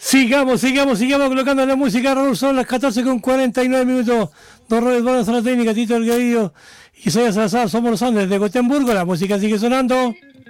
Sigamos colocando la música, Raúl. Son las 14:49. Don Robert Vargas en la técnica, Tito Delgadillo y Isaiah Salazar. Somos los Andes de Gotemburgo. La música sigue sonando.